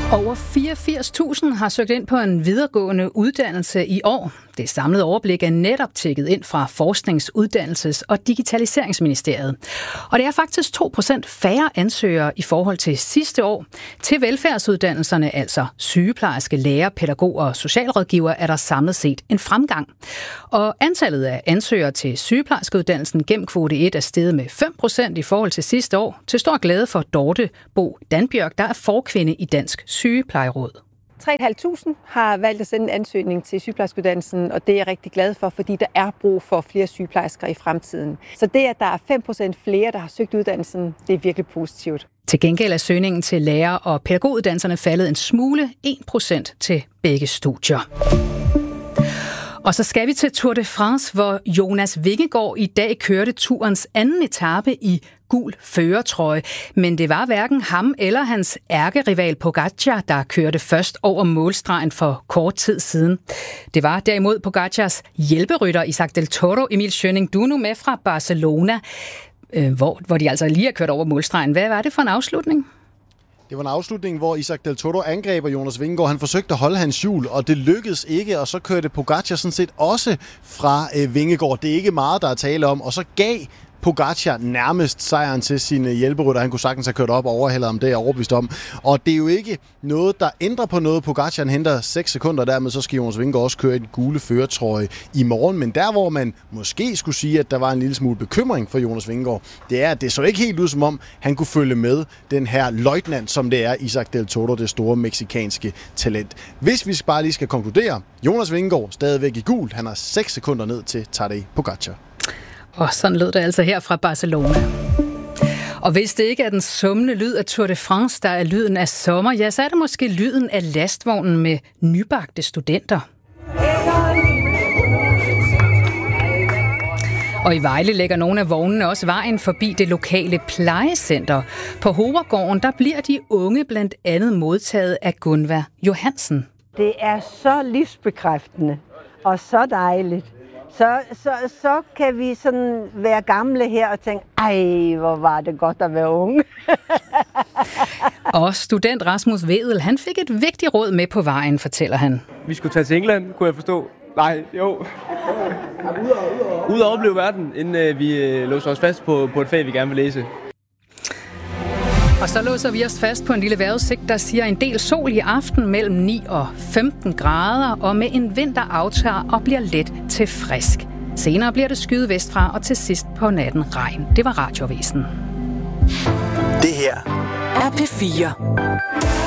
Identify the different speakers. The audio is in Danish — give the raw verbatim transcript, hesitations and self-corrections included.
Speaker 1: Over fireogfirs tusind har søgt ind på en videregående uddannelse i år. Det samlede overblik er netop tækket ind fra Forsknings-, Uddannelses- og Digitaliseringsministeriet. Og det er faktisk to procent færre ansøgere i forhold til sidste år. Til velfærdsuddannelserne, altså sygeplejerske, lærer, pædagoger og socialrådgiver, er der samlet set en fremgang. Og antallet af ansøgere til sygeplejerskeuddannelsen gennem kvote et er steget med fem procent i forhold til sidste år. Til stor glæde for Dorte Bo Danbjørk, der er forkvinde i Dansk Sygeplejeråd.
Speaker 2: tre tusind fem hundrede har valgt at sende en ansøgning til sygeplejerskeuddannelsen, og det er jeg rigtig glad for, fordi der er brug for flere sygeplejersker i fremtiden. Så det, at der er fem procent flere, der har søgt uddannelsen, det er virkelig positivt.
Speaker 1: Til gengæld er søgningen til lærer- og pædagoguddannelserne faldet en smule, en procent til begge studier. Og så skal vi til Tour de France, hvor Jonas Vingegaard i dag kørte turens anden etape i gul førertrøje. Men det var hverken ham eller hans ærkerival Pogačar, der kørte først over målstregen for kort tid siden. Det var derimod Pogacars hjælperytter Isaac Del Toro. Emil Schønning, du er nu med fra Barcelona, hvor, hvor de altså lige har kørt over målstregen. Hvad var det for en afslutning?
Speaker 3: Det var en afslutning, hvor Isaac Del Toro angreb Jonas Vingegaard. Han forsøgte at holde hans hjul, og det lykkedes ikke, og så kørte Pogačar sådan set også fra øh, Vingegaard. Det er ikke meget, der er tale om, og så gav Pogačar nærmest sejren til sine hjælperytter. Han kunne sagtens have kørt op og overhældet om det, er overbevist om. Og det er jo ikke noget, der ændrer på noget. Pogačar henter seks sekunder, dermed så skal Jonas Vingegaard også køre i den gule førertrøje i morgen. Men der, hvor man måske skulle sige, at der var en lille smule bekymring for Jonas Vingegaard, det er, at det så ikke helt ud som om, han kunne følge med den her løjtnant, som det er Isaac Del Toro, det store meksikanske talent. Hvis vi bare lige skal konkludere, Jonas Vingegaard stadigvæk i gul. Han har seks sekunder ned til Tadej Pogačar.
Speaker 1: Og sådan lød det altså her fra Barcelona. Og hvis det ikke er den summende lyd af Tour de France, der er lyden af sommer, ja, så er det måske lyden af lastvognen med nybagte studenter. Og i Vejle lægger nogle af vognene også vejen forbi det lokale plejecenter. På Hovergården, der bliver de unge blandt andet modtaget af Gunvar Johansen.
Speaker 4: Det er så livsbekræftende og så dejligt. Så, så, så kan vi sådan være gamle her og tænke, ej, hvor var det godt at være unge.
Speaker 1: Og student Rasmus Vedel, han fik et vigtigt råd med på vejen, fortæller han.
Speaker 5: Vi skulle tage til England, kunne jeg forstå. Nej, jo. Ud og opleve verden, inden vi låser os fast på, på et fag, vi gerne vil læse.
Speaker 1: Og så låser vi os fast på en lille vejrudsigt, der siger en del sol i aften mellem ni og femten grader, og med en vind, der aftager og bliver let til frisk. Senere bliver det skyet vestfra, og til sidst på natten regn. Det var Radioavisen.
Speaker 6: Det her er P fire.